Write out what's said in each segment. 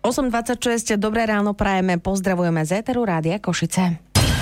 8:26, dobré ráno prajeme, pozdravujeme z éteru Rádia Košice.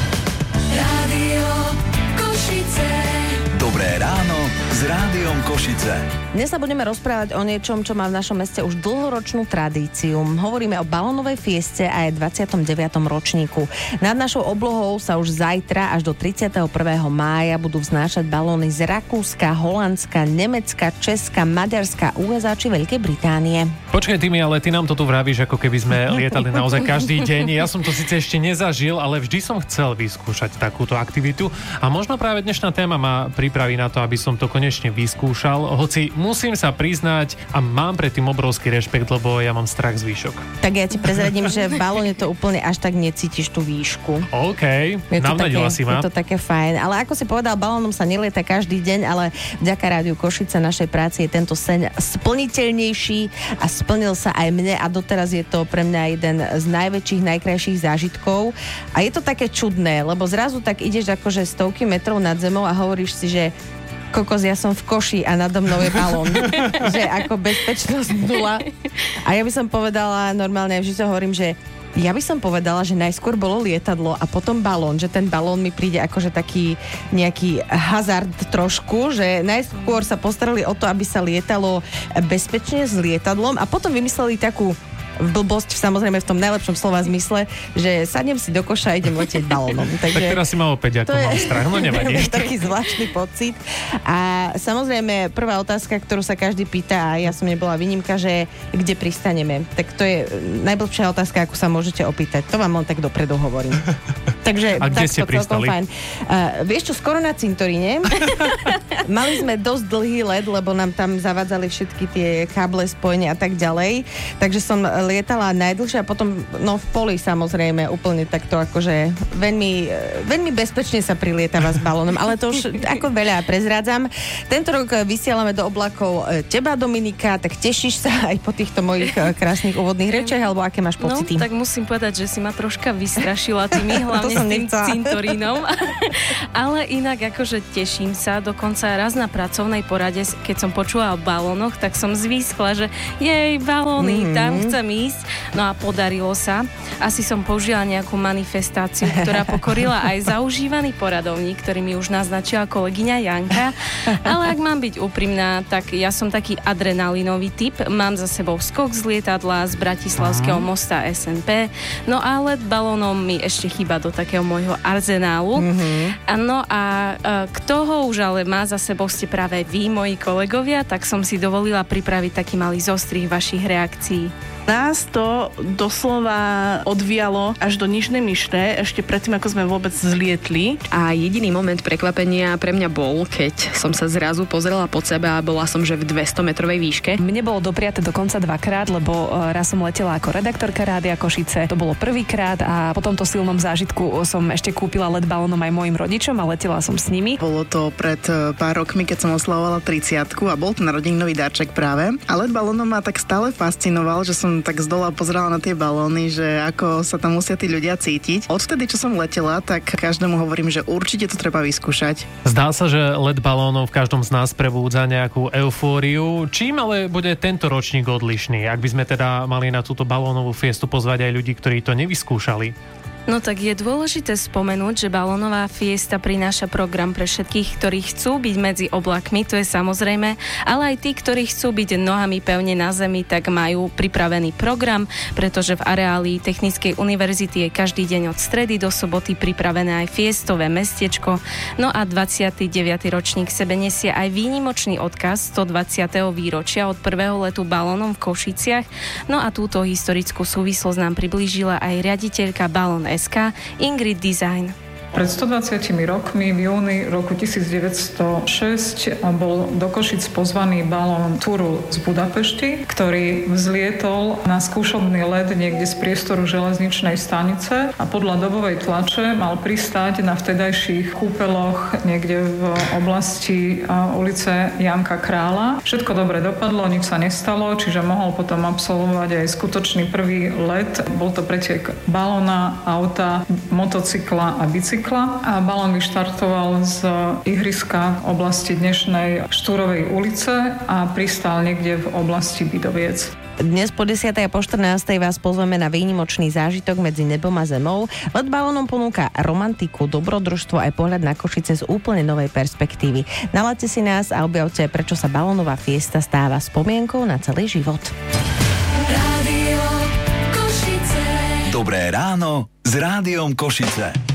Rádio Košice. Dobré ráno s Rádiom Košice. Dnes sa budeme rozprávať o niečom, čo má v našom meste už dlhoročnú tradíciu. Hovoríme o balónovej fieste a je 29. ročníku. Nad našou oblohou sa už zajtra až do 31. mája budú vznášať balóny z Rakúska, Holandska, Nemecka, Česka, Maďarska, USA či Veľkej Británie. Počkaj, Timi, ale ty nám to tu vravíš, ako keby sme lietali naozaj každý deň. Ja som to síce ešte nezažil, ale vždy som chcel vyskúšať takúto aktivitu a možno práve dnešná téma ma pripraví na to, aby som to konečne vyskúšal, hoci musím sa priznať a mám predtým obrovský rešpekt, lebo ja mám strach z výšok. Tak ja ti prezradím, že v balóne to úplne až tak necítiš tú výšku. OK, navnadila si ma. Je to také fajn, ale ako si povedal, balónom sa nelieta každý deň, ale vďaka Rádiu Košice našej práci je tento sen splniteľnejší a splnil sa aj mne a doteraz je to pre mňa jeden z najväčších, najkrajších zážitkov. A je to také čudné, lebo zrazu tak ideš akože stovky metrov nad zemou a hovoríš si, že kokos, ja som v koši a nado mnou je balón. Že ako bezpečnosť nula. A ja by som povedala, normálne vždy to hovorím, že ja by som povedala, že najskôr bolo lietadlo a potom balón, že ten balón mi príde akože taký nejaký hazard trošku, že najskôr sa postarali o to, aby sa lietalo bezpečne s lietadlom a potom vymysleli takú blbosť, samozrejme v tom najlepšom slova zmysle, že sadnem si do koša a idem letieť balónom. Takže tak teraz si ma opäť ako mám strach, no nevadí. To je taký zvláštny pocit. A samozrejme prvá otázka, ktorú sa každý pýta, a ja som nebola výnimka, že kde pristaneme. Tak to je najblbšia otázka, ako sa môžete opýtať. To vám len tak dopredu hovorím. Takže a kde ste pristali? Fajn. Vieš čo, skoro na cintoríne. Mali sme dosť dlhý let, lebo nám tam zavádzali všetky tie káble spojenia a tak ďalej. Takže som lietala najdlhšie a potom v poli samozrejme úplne takto akože veľmi bezpečne sa prilietava s balónom, ale to už ako veľa prezrádzam. Tento rok vysielame do oblakov teba, Dominika, tak tešíš sa aj po týchto mojich krásnych úvodných rečiach, alebo aké máš pocity? No, tak musím povedať, že si ma troška vystrašila tými, hlavne s tým cintorínom. Ale inak akože teším sa, dokonca raz na pracovnej porade, keď som počula o balónoch, tak som zvískla, že jej, balóny, tam chcem ísť. No a podarilo sa. Asi som použila nejakú manifestáciu, ktorá pokorila aj zaužívaný poradovník, ktorý mi už naznačila kolegyňa Janka. Ale ak mám byť úprimná, tak ja som taký adrenalinový typ. Mám za sebou skok z lietadla z Bratislavského mosta SNP. No a let balónom mi ešte chýba do takého môjho arzenálu. No a kto ho už ale má za sebou ste práve vy, moji kolegovia, tak som si dovolila pripraviť taký malý zostrih vašich reakcií. Nás to doslova odvíjalo až do Nižnej Myšne, ešte predtým, ako sme vôbec zlietli. A jediný moment prekvapenia pre mňa bol, keď som sa zrazu pozrela pod seba a bola som že v 200-metrovej výške. Mne bolo dopriate dokonca dvakrát, lebo raz som letela ako redaktorka Rádia Košice. To bolo prvýkrát a po tomto silnom zážitku som ešte kúpila let balónom aj mojim rodičom a letela som s nimi. Bolo to pred pár rokmi, keď som oslavovala 30-ku a bol to narodeninový darček práve. A let balónom ma tak stále fascinoval, že som tak zdola pozerala na tie balóny, že ako sa tam musia tí ľudia cítiť. Odvtedy, čo som letela, tak každému hovorím, že určite to treba vyskúšať. Zdá sa, že let balónov v každom z nás prebúdza nejakú eufóriu. Čím ale bude tento ročník odlišný? Ak by sme teda mali na túto balónovú fiestu pozvať aj ľudí, ktorí to nevyskúšali? No tak je dôležité spomenúť, že balónová fiesta prináša program pre všetkých, ktorí chcú byť medzi oblakmi, to je samozrejme, ale aj tí, ktorí chcú byť nohami pevne na zemi, tak majú pripravený program, pretože v areáli Technickej univerzity je každý deň od stredy do soboty pripravené aj fiestové mestečko. No a 29. ročník sebe nesie aj výnimočný odkaz 120. výročia od prvého letu balónom v Košiciach. No a túto historickú súvislosť nám priblížila aj riaditeľka Balón SK Ingrid Design. Pred 120 rokmi v júni roku 1906 bol do Košic pozvaný balón Turul z Budapešti, ktorý vzlietol na skúšobný let niekde z priestoru železničnej stanice a podľa dobovej tlače mal pristáť na vtedajších kúpeloch niekde v oblasti ulice Janka Krála. Všetko dobre dopadlo, nič sa nestalo, čiže mohol potom absolvovať aj skutočný prvý let. Bol to pretek balóna, auta, motocykla a bicykla. A balón vyštartoval z ihriska v oblasti dnešnej Štúrovej ulice a pristál niekde v oblasti Bidoviec. Dnes po 10. a po 14. vás pozveme na výnimočný zážitok medzi nebom a zemou. Let balónom ponúka romantiku, dobrodružstvo aj pohľad na Košice z úplne novej perspektívy. Nalaďte si nás a objavte, prečo sa balónová fiesta stáva spomienkou na celý život. Dobré ráno s Rádiom Košice.